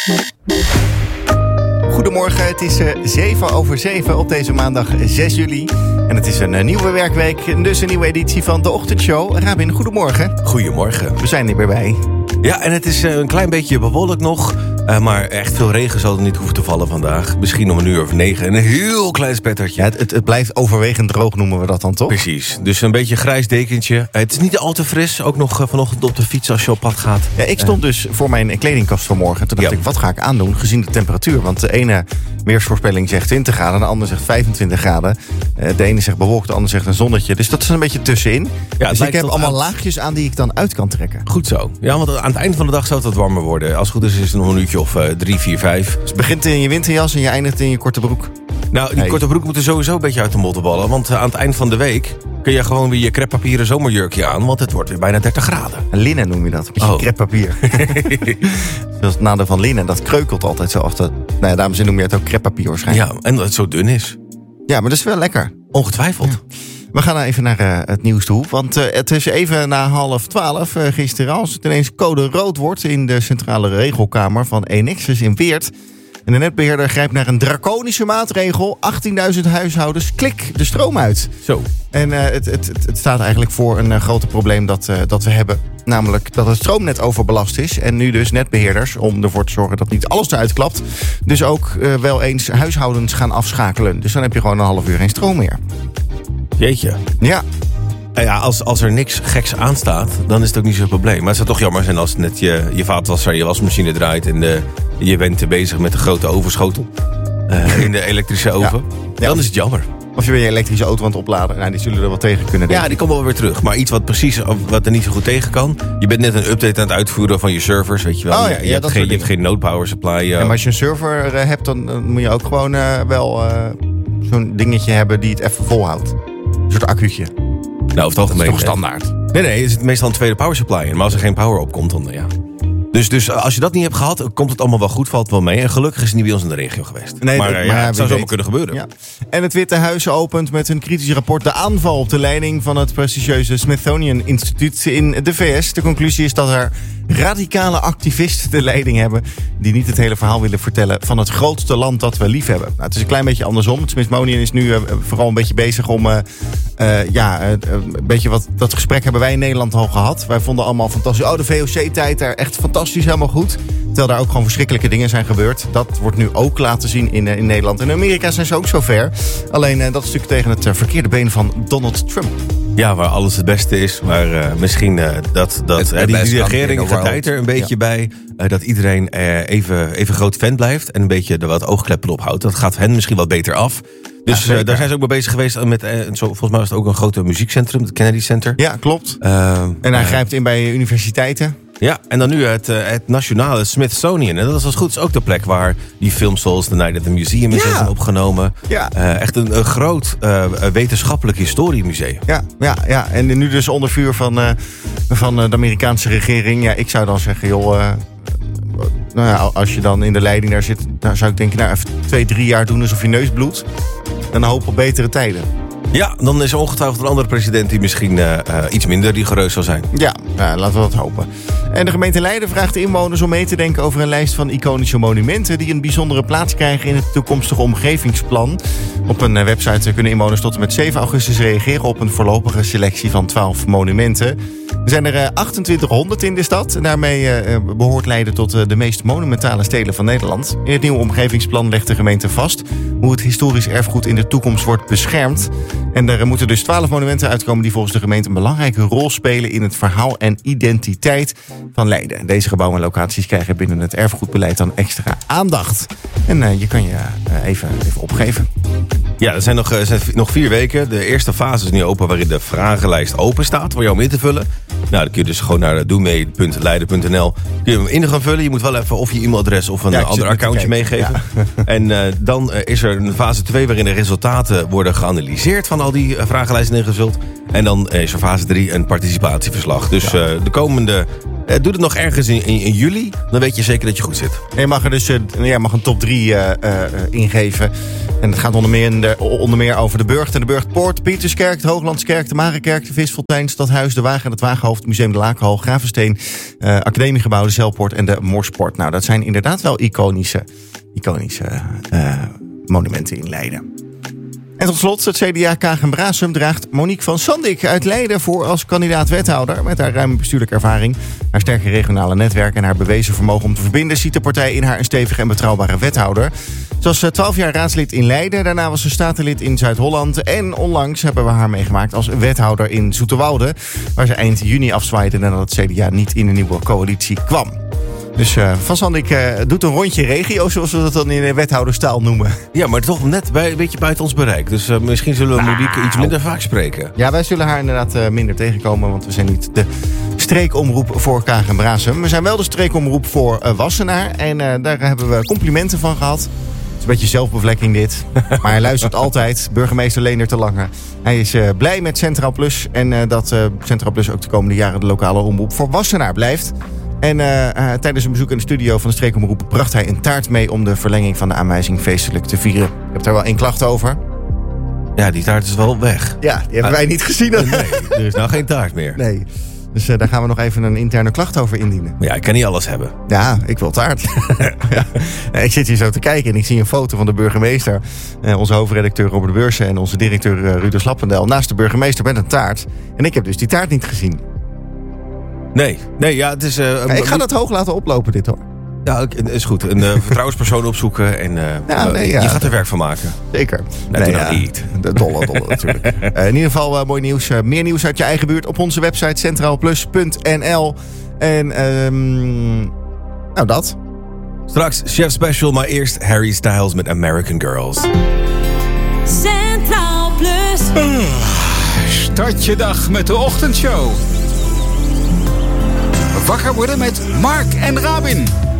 Goedemorgen, het is 7:07 op deze maandag 6 juli. En het is een nieuwe werkweek, dus een nieuwe editie van De Ochtendshow. Rabin, goedemorgen. Goedemorgen. We zijn er weer bij. Ja, en het is een klein beetje bewolkt nog. Maar echt veel regen zal er niet hoeven te vallen vandaag. Misschien om 9:00. Een heel klein spettertje. Ja, het blijft overwegend droog, noemen we dat dan toch? Precies. Dus een beetje grijs dekentje. Het is niet al te fris. Ook nog vanochtend op de fiets als je op pad gaat. Ja, ik stond dus voor mijn kledingkast vanmorgen. Toen dacht ik, wat ga ik aandoen gezien de temperatuur? Want de ene weersvoorspelling zegt 20 graden, de andere zegt 25 graden. De ene zegt bewolkt, de ander zegt een zonnetje. Dus dat is een beetje tussenin. Ja, dus ik heb allemaal laagjes aan die ik dan uit kan trekken. Goed zo. Ja, want aan het eind van de dag zou het wat warmer worden. Als het goed is het nog een uurtje of 3, 4, 5. Dus het begint in je winterjas en je eindigt in je korte broek. Nou, die korte broek moet er sowieso een beetje uit de mottenballen. Want aan het eind van de week kun je gewoon weer je crêpepapieren zomerjurkje aan. Want het wordt weer bijna 30 graden. Linnen noem je dat, een beetje crêpepapier. Dat is het nadeel van linnen, dat kreukelt altijd zo. Daarom noem je het ook crêpepapier waarschijnlijk. Ja, en dat het zo dun is. Ja, maar dat is wel lekker. Ongetwijfeld. Ja. We gaan even naar het nieuws toe. Want het is even na 11:30 gisteren. Als het ineens code rood wordt in de centrale regelkamer van Enexis in Weert. En de netbeheerder grijpt naar een draconische maatregel. 18.000 huishoudens, klik, de stroom uit. Zo. En het staat eigenlijk voor een grote probleem dat we hebben. Namelijk dat het stroomnet overbelast is. En nu dus netbeheerders, om ervoor te zorgen dat niet alles eruit klapt. Dus ook wel eens huishoudens gaan afschakelen. Dus dan heb je gewoon een half uur geen stroom meer. Jeetje. Ja. Ja, als er niks geks aanstaat, dan is het ook niet zo'n probleem. Maar het zou toch jammer zijn als net je vaatwasser, je wasmachine draait en je bent bezig met een grote overschotel in de elektrische oven. Ja. Dan is het jammer. Of je weer je elektrische auto aan het opladen. Nou, die zullen er wel tegen kunnen denken. Ja, die komen wel weer terug. Maar iets wat er niet zo goed tegen kan. Je bent net een update aan het uitvoeren van je servers, weet je wel. Je hebt geen node power supply. Ja, maar als je een server hebt, dan moet je ook gewoon wel zo'n dingetje hebben die het even volhoudt. Een soort accu'tje. Nou, over het algemeen. Dat is toch standaard? Nee, er zit meestal een tweede power supply in. Maar als er geen power op komt, dan ja. Dus als je dat niet hebt gehad, komt het allemaal wel goed, valt wel mee. En gelukkig is het niet bij ons in de regio geweest. Nee, maar het zou zomaar kunnen gebeuren. Ja. En het Witte Huis opent met een kritisch rapport de aanval op de leiding van het prestigieuze Smithsonian Instituut in de VS. De conclusie is dat er radicale activisten de leiding hebben die niet het hele verhaal willen vertellen van het grootste land dat we lief hebben. Nou, het is een klein beetje andersom. Het Smithsonian is nu vooral een beetje bezig om een beetje dat gesprek hebben wij in Nederland al gehad. Wij vonden allemaal fantastisch. De VOC-tijd daar echt fantastisch, helemaal goed. Terwijl daar ook gewoon verschrikkelijke dingen zijn gebeurd. Dat wordt nu ook laten zien in Nederland. En in Amerika zijn ze ook zover. Alleen dat is natuurlijk tegen het verkeerde been van Donald Trump. Ja, waar alles het beste is. Maar misschien die regering gaat er een beetje bij. Dat iedereen even groot fan blijft. En een beetje er wat oogkleppen op houdt. Dat gaat hen misschien wat beter af. Dus daar zijn ze ook mee bezig geweest met, volgens mij was het ook een grote muziekcentrum, het Kennedy Center. Ja, klopt. En hij grijpt in bij universiteiten. Ja, en dan nu het nationale Smithsonian. En dat is als goed is ook de plek waar die films zoals The Night at the Museum is opgenomen. Ja. Echt een groot wetenschappelijk historiemuseum. Ja. En nu dus onder vuur van de Amerikaanse regering. Ja, ik zou dan zeggen, joh, als je dan in de leiding daar zit, dan zou ik denken, even 2-3 jaar doen alsof je neus bloedt. En hoop op betere tijden. Ja, dan is er ongetwijfeld een andere president die misschien iets minder rigoureus zal zijn. Ja, laten we dat hopen. En de gemeente Leiden vraagt de inwoners om mee te denken over een lijst van iconische monumenten die een bijzondere plaats krijgen in het toekomstige omgevingsplan. Op een website kunnen inwoners tot en met 7 augustus reageren op een voorlopige selectie van 12 monumenten. Er zijn er 2800 in de stad. En daarmee behoort Leiden tot de meest monumentale steden van Nederland. In het nieuwe omgevingsplan legt de gemeente vast hoe het historisch erfgoed in de toekomst wordt beschermd. En er moeten dus 12 monumenten uitkomen die volgens de gemeente een belangrijke rol spelen in het verhaal en identiteit van Leiden. Deze gebouwen en locaties krijgen binnen het erfgoedbeleid dan extra aandacht. En je kan je even opgeven. Ja, er zijn nog 4 weken. De eerste fase is nu open waarin de vragenlijst open staat voor jou om in te vullen. Nou, dan kun je dus gewoon naar doemee.leiden.nl kun je hem in gaan vullen. Je moet wel even of je e-mailadres of een ander accountje meegeven. Ja. En dan is er een fase 2 waarin de resultaten worden geanalyseerd van al die vragenlijsten ingevuld. En dan is er fase 3 een participatieverslag. Dus de komende Doe het nog ergens in juli. Dan weet je zeker dat je goed zit. En je mag er dus mag een top 3 ingeven. En het gaat onder meer over de Burgt en de Burgtpoort, Pieterskerk, de Hooglandskerk, de Marenkerk, de Visfontein, Stadhuis, de Wagen en het Wagenhoofd, Museum de Lakenhal, Gravensteen, Academiegebouw, de Zeilpoort en de Morsport. Nou, dat zijn inderdaad wel iconische monumenten in Leiden. En tot slot, het CDA Kagen-Brasum draagt Monique van Sandik uit Leiden voor als kandidaat-wethouder. Met haar ruime bestuurlijke ervaring, haar sterke regionale netwerk en haar bewezen vermogen om te verbinden, ziet de partij in haar een stevige en betrouwbare wethouder. Ze was 12 jaar raadslid in Leiden, daarna was ze statenlid in Zuid-Holland en onlangs hebben we haar meegemaakt als wethouder in Zoeterwoude, waar ze eind juni afzwaaide nadat het CDA niet in de nieuwe coalitie kwam. Dus Van Sandik doet een rondje regio, zoals we dat dan in de wethouderstaal noemen. Ja, maar toch net een beetje buiten ons bereik. Dus misschien zullen we Monique iets minder vaak spreken. Ja, wij zullen haar inderdaad minder tegenkomen, want we zijn niet de streekomroep voor Kagen-Brasum. We zijn wel de streekomroep voor Wassenaar en daar hebben we complimenten van gehad. Het is een beetje zelfbevlekking dit, maar hij luistert altijd. Burgemeester Leendert de Lange. Hij is blij met Centraal Plus en dat Centraal Plus ook de komende jaren de lokale omroep voor Wassenaar blijft. En tijdens een bezoek in de studio van de streekomroep bracht hij een taart mee om de verlenging van de aanwijzing feestelijk te vieren. Ik heb daar wel 1 klacht over. Ja, die taart is wel weg. Ja, die hebben wij niet gezien. Nee, er is nou geen taart meer. Nee. Dus daar gaan we nog even een interne klacht over indienen. Maar ja, ik kan niet alles hebben. Ja, ik wil taart. Ja. Ik zit hier zo te kijken en ik zie een foto van de burgemeester, onze hoofdredacteur Robert Beursen en onze directeur Ruud Slappendel naast de burgemeester met een taart. En ik heb dus die taart niet gezien. Nee, ja, het is... ik ga dat hoog laten oplopen, dit hoor. Ja, is goed. Een vertrouwenspersoon opzoeken en je gaat er werk van maken. Zeker. Nee, doe niet. De dolle natuurlijk. In ieder geval mooi nieuws. Meer nieuws uit je eigen buurt op onze website centraalplus.nl. En nou dat. Straks Chef Special, maar eerst Harry Styles met American Girls. Centraal Plus. Start je dag met de ochtendshow. Wakker worden met Mark en Rabin.